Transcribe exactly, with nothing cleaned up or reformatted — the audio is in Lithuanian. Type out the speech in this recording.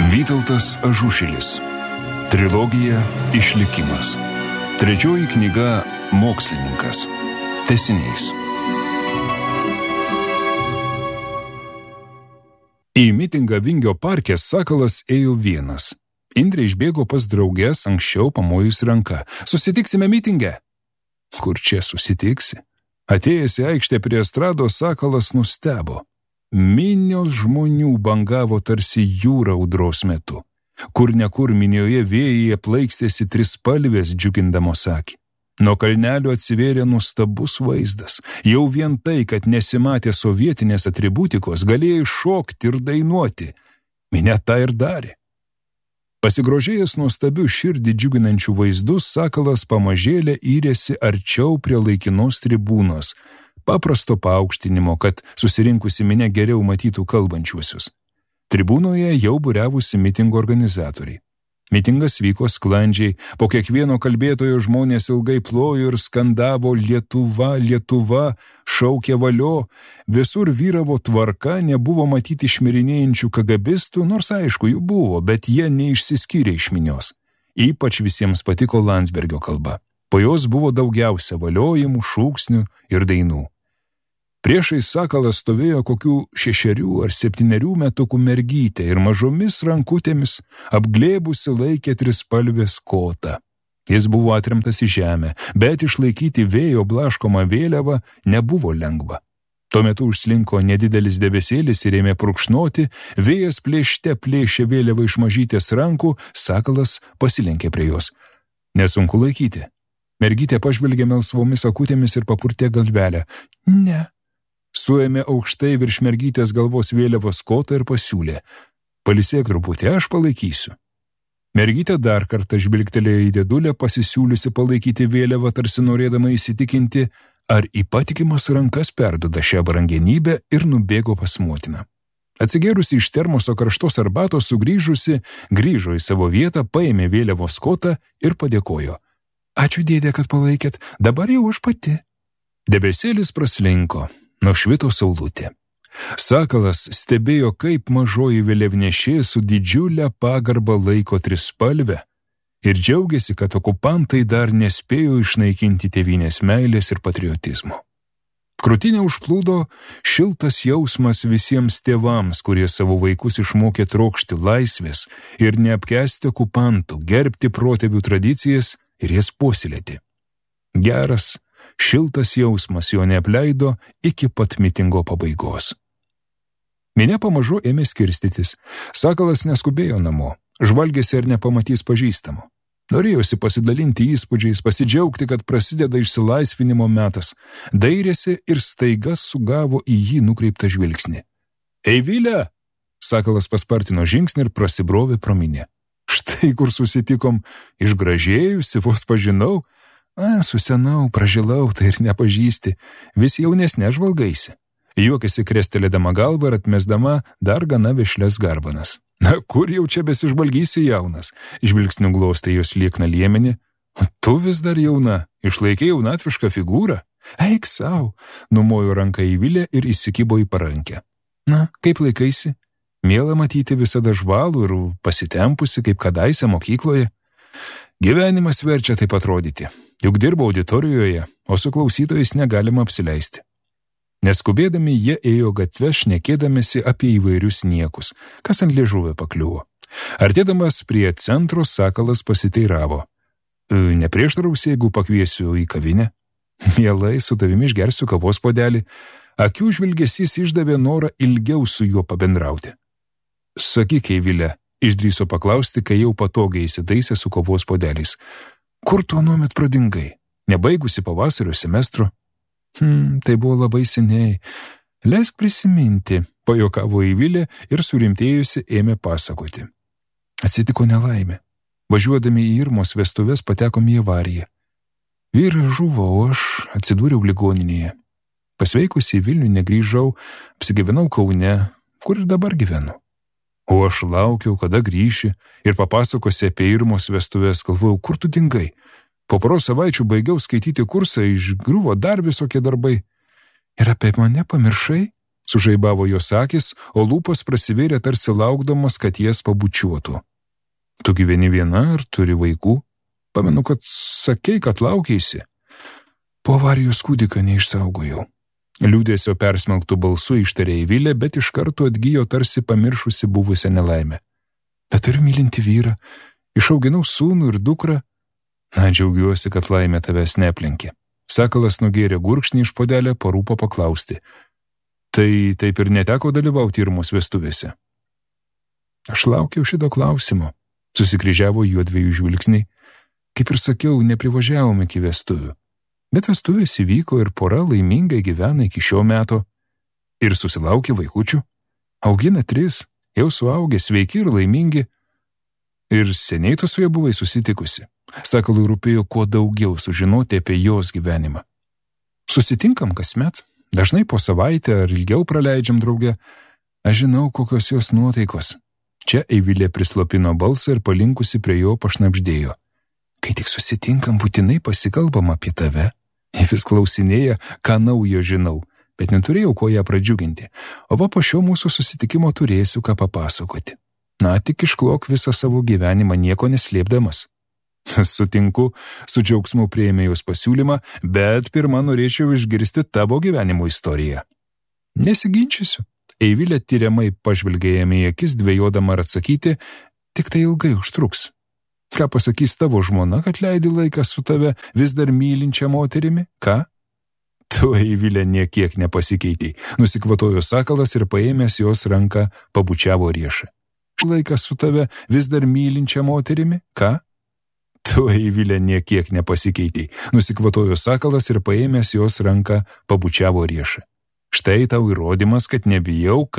Vytautas Ažušilis. Trilogija Išlikimas. Trečioji knyga Mokslininkas. Tęsinys. Į mitingą Vingio parke Sakalas ėjo vienas. Indrė išbėgo pas drauges anksčiau pamojus ranką. Susitiksime mitinge. Kur čia susitiksi? Atėjęs į aikštę prie estrados, Sakalas nustebo. Minios žmonių bangavo tarsi jūra audros metu. Kur nekur minioje vėjyje plaikstėsi trispalvės džiugindamos akį. Nuo kalnelio atsivėrė nuostabus vaizdas. Jau vien tai, kad nesimatė sovietinės atributikos, galėjai šokti ir dainuoti. Minia tą ir darė. Pasigrožėjęs nuostabių širdį džiuginančių vaizdus, Sakalas pamažėlę įrėsi arčiau prie laikinos tribūnos, paprasto paaukštinimo, kad susirinkusi minia geriau matytų kalbančiuosius. Tribūnoje jau būriavusi mitingo organizatoriai. Mitingas vyko sklandžiai, po kiekvieno kalbėtojo žmonės ilgai plojo ir skandavo Lietuva, Lietuva, šaukė valio, visur vyravo tvarka, nebuvo matyti šmirinėjančių kagabistų, nors aišku jų buvo, bet jie neišsiskyrė iš minios. Ypač visiems patiko Landsbergio kalba. Po jos buvo daugiausia valiojimų, šūksnių ir dainų. Priešais Sakalas stovėjo kokių šešerių ar septynerių metukų mergytė ir mažomis rankutėmis apglėbusi laikė trispalvės kotą. Jis buvo atremtas į žemę, bet išlaikyti vėjo blaškomą vėliavą nebuvo lengva. Tuo metu užslinko nedidelis debesėlis ir ėmė purkšnoti, vėjas plėšte plėšė vėliavą iš mažytės rankų, Sakalas pasilenkė prie jos. Nesunku laikyti. Mergytė pažvelgė melsvomis akutėmis ir papurtė galvelę. Ne. Suėmė aukštai virš mergytės galvos vėliavos kotą ir pasiūlė. Palisėk truputį, aš palaikysiu. Mergytė dar kartą žvilgtelėjo į dėdulę, pasisiūliusi palaikyti vėliavą, tarsi norėdama įsitikinti, ar į patikimas rankas perduoda šią brangenybę, ir nubėgo pas motiną. Atsigėrusi iš termoso karštos arbatos sugrįžusi, grįžo į savo vietą, paėmė vėliavos kotą ir padėkojo. Ačiū dėdė, kad palaikėt, dabar jau aš pati. Debesėlis praslinko. Nušvito saulutė. Sakalas stebėjo, kaip mažoji vėliavnešė su didžiulę pagarbą laiko trispalvę ir džiaugiasi, kad okupantai dar nespėjo išnaikinti tėvynės meilės ir patriotizmo. Krūtinę užplūdo šiltas jausmas visiems tėvams, kurie savo vaikus išmokė trokšti laisvės ir neapkęsti okupantų, gerbti protėvių tradicijas ir jas puoselėti. Geras, šiltas jausmas jo neapleido iki pat mitingo pabaigos. Minia pamažu ėmė skirstytis. Sakalas neskubėjo namo, žvalgėsi ir nepamatys pažįstamo. Norėjosi pasidalinti įspūdžiais, pasidžiaugti, kad prasideda išsilaisvinimo metas. Dairėsi ir staiga sugavo į jį nukreiptą žvilgsnį. Eivile! Sakalas paspartino žingsnį ir prasibrovė pro minią. Štai kur susitikom, išgražėjusi, vos pažinau. A, susenau, pražilau, tai ir nepažįsti, vis jaunesnė žvalgaisi. Juokėsi krestelėdama galvą ir atmesdama dar gana vešlias garbanas. Na, kur jau čia besižvalgysi jaunas? Žvilgsniu glostė jos liekna liemenį. O tu vis dar jauna, išlaikė jaunatvišką figūrą. Eik sau, numojo ranką į Vilę ir įsikibo į parankę. Na, kaip laikaisi? Miela matyti visada žvalų ir pasitempusi, kaip kadaise mokykloje. Gyvenimas verčia taip atrodyti. Juk dirbo auditorijoje, o su klausytojais negalima apsileisti. Neskubėdami jie ėjo gatve, šnekėdamėsi apie įvairius niekus, kas ant liežuvio pakliuvo. Artėdamas prie centro, Sakalas pasiteiravo. Neprieštarausi, jeigu pakviesiu į kavinę? Mielai, su tavimi išgersiu kavos puodelį. Akių žvilgesys išdavė norą ilgiau su juo pabendrauti. Sakyk, Eivile, išdrįso paklausti, kai jau patogiai įsitaisė su kavos puodeliais. Kur tu anuomet pradingai? Nebaigusi pavasario semestro? Hmm, tai buvo labai seniai. Leisk prisiminti, pajokavo Eivilė ir surimtėjusi ėmė pasakoti. Atsitiko nelaimė. Važiuodami į Irmos vestuves patekome į avariją. Vyras žuvo, o aš atsidūriau ligoninėje. Pasveikusi į Vilnių negrįžau, apsigyvenau Kaune, kur ir dabar gyvenu. O aš laukiau, kada grįši ir papasakosi apie Irmos vestuves, galvojau, kur tu dingai. Po poros savaičių baigiau skaityti kursą, išgriuvo dar visokie darbai. Ir apie mane pamiršai? Sužaibavo jos akis, o lūpos prasivėrė tarsi laukdamas, kad jas pabučiuotų. Tu gyveni viena ar turi vaikų? Pamenu, kad sakei, kad laukeisi. Po avarijos kūdikio neišsaugojau. Liūdėsio persmelktų balsu ištarė Eivilė, bet iš karto atgijo tarsi pamiršusi buvusią nelaimę. Bet turiu mylinti vyrą, išauginau sūnų ir dukrą. Na, džiaugiuosi, kad laimė tavęs neaplenkė. Sakalas nugėrė gurkšnį iš puodelio, parūpo paklausti. Tai taip ir neteko dalyvauti Irmos vestuvėse. Aš laukiau šito klausimo. Susikryžiavo juodviejų žvilgsniai. Kaip ir sakiau, neprivažiavome iki vestuvių. Bet vestuvės įvyko ir pora laimingai gyvena iki šio meto. Ir susilaukė vaikučių. Augina tris, jau suaugę, sveiki ir laimingi. Ir seniai tu su ja buvai susitikusi. Sakalui rūpėjo kuo daugiau sužinoti apie jos gyvenimą. Susitinkam kasmet, dažnai po savaitę ar ilgiau praleidžiam drauge. Aš žinau, kokios jos nuotaikos. Čia Eivilė prislopino balsą ir palinkusi prie jo pašnabždėjo. Kai tik susitinkam, būtinai pasikalbam apie tave. Ji vis klausinėja, ką naujo žinau, bet neturėjau ko ją pradžiuginti. O va po šio mūsų susitikimo turėsiu ką papasakoti. Na, tik išklok visą savo gyvenimą, nieko neslėpdamas. Sutinku, su džiaugsmu priėmė jos pasiūlymą, bet pirmą norėčiau išgirsti tavo gyvenimo istoriją. Nesiginčysiu. Eivilė tyriamai pažvelgė jam į akis, dvejodama ar atsakyti, tik tai ilgai užtruks. Ką pasakys tavo žmona, kad leidi laiką su tave vis dar mylinčia moterimi? Ką? Tu, Eivilė, niekiek nepasikeitei. Nusikvatojo Sakalas ir paėmęs jos ranką pabučiavo riešą. Laiką su tave vis dar mylinčia moterimi? Ką? Tu, Eivilė, niekiek nepasikeitei. Nusikvatojo Sakalas ir paėmęs jos ranką pabučiavo riešą. Štai tau įrodymas, kad nebijau,